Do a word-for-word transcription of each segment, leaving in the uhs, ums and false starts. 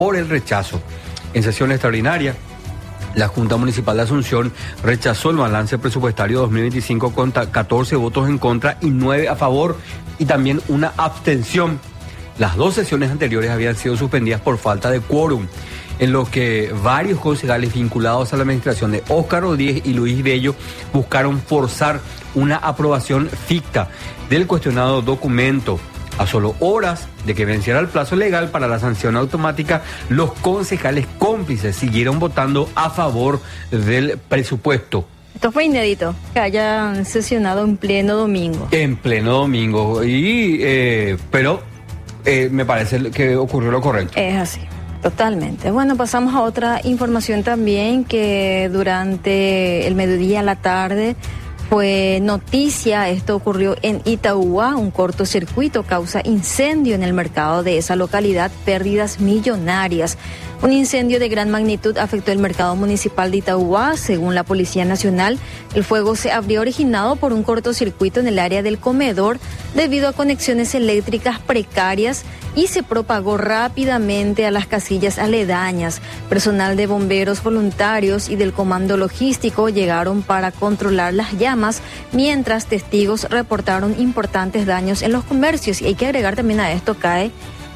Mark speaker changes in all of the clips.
Speaker 1: por el rechazo. En sesión extraordinaria, la Junta Municipal de Asunción rechazó el balance presupuestario dos mil veinticinco con catorce votos en contra y nueve a favor y también una abstención. Las dos sesiones anteriores habían sido suspendidas por falta de quórum, en lo que varios concejales vinculados a la administración de Óscar Rodríguez y Luis Bello buscaron forzar una aprobación ficta del cuestionado documento. A solo horas de que venciera el plazo legal para la sanción automática, los concejales cómplices siguieron votando a favor del presupuesto.
Speaker 2: Esto fue inédito, que hayan sesionado en pleno domingo.
Speaker 1: En pleno domingo, y eh, pero eh, me parece que ocurrió lo correcto.
Speaker 2: Es así, totalmente. Bueno, pasamos a otra información también, que durante el mediodía a la tarde fue noticia. Esto ocurrió en Itauguá. Un cortocircuito causa incendio en el mercado de esa localidad, pérdidas millonarias. Un incendio de gran magnitud afectó el mercado municipal de Itauguá. Según la Policía Nacional, el fuego se habría originado por un cortocircuito en el área del comedor debido a conexiones eléctricas precarias y se propagó rápidamente a las casillas aledañas. Personal de bomberos voluntarios y del comando logístico llegaron para controlar las llamas, mientras testigos reportaron importantes daños en los comercios. Y hay que agregar también a esto, Cae,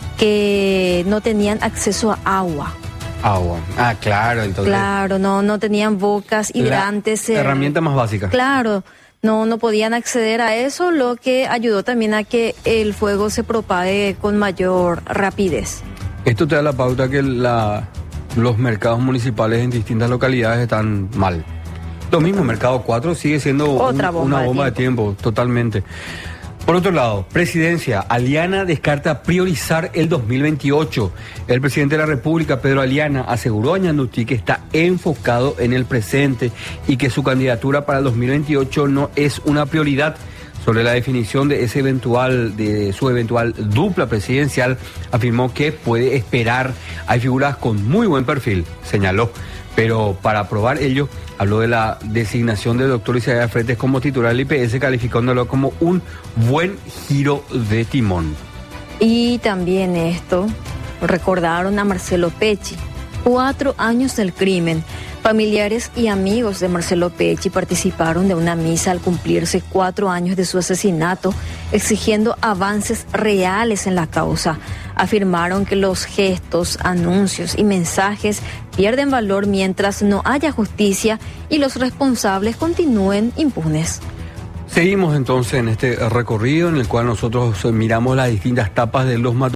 Speaker 2: que no tenían acceso a agua.
Speaker 1: Agua. Ah, claro, entonces.
Speaker 2: Claro, no, no tenían bocas hidrantes.
Speaker 1: La herramienta más básica.
Speaker 2: Claro, no, no podían acceder a eso, lo que ayudó también a que el fuego se propague con mayor rapidez.
Speaker 1: Esto te da la pauta que la, los mercados municipales en distintas localidades están mal. Lo mismo, Mercado cuatro sigue siendo
Speaker 2: Otra
Speaker 1: un,
Speaker 2: bomba
Speaker 1: una bomba de tiempo. de tiempo, totalmente. Por otro lado, Presidencia, Aliana descarta priorizar el dos mil veintiocho. El presidente de la República, Pedro Aliana, aseguró a Ñandutí que está enfocado en el presente y que su candidatura para el dos mil veintiocho no es una prioridad. Sobre la definición de ese eventual, de su eventual dupla presidencial, afirmó que puede esperar. Hay figuras con muy buen perfil, señaló. Pero para aprobar ello, habló de la designación del doctor Isaías Fretes como titular del I P S, calificándolo como un buen giro de timón.
Speaker 2: Y también esto, recordaron a Marcelo Pecci, cuatro años del crimen. Familiares y amigos de Marcelo Pecci participaron de una misa al cumplirse cuatro años de su asesinato, exigiendo avances reales en la causa. Afirmaron que los gestos, anuncios y mensajes pierden valor mientras no haya justicia y los responsables continúen impunes.
Speaker 1: Seguimos entonces en este recorrido en el cual nosotros miramos las distintas etapas de los matones.